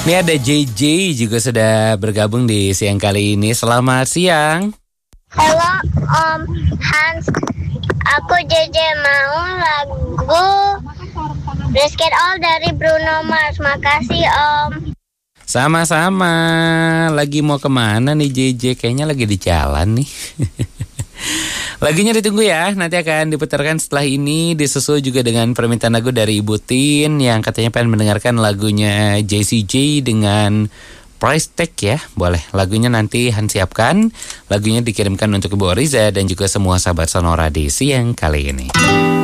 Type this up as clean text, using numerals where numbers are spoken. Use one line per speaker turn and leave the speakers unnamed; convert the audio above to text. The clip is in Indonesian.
Ini ada JJ juga sudah bergabung di siang kali ini. Selamat siang.
Halo Om Hans, aku JJ mau lagu Let's Get All dari Bruno Mars. Makasih Om.
Sama-sama. Lagi mau kemana nih JJ? Kayaknya lagi di jalan nih. Lagunya ditunggu ya. Nanti akan diputarkan setelah ini. Disusul juga dengan permintaan lagu dari Ibu Tin yang katanya pengen mendengarkan lagunya JCJ dengan Price Tag ya. Boleh, lagunya nanti Hans siapkan. Lagunya dikirimkan untuk Ibu Oriza dan juga semua sahabat Sonora di siang kali ini.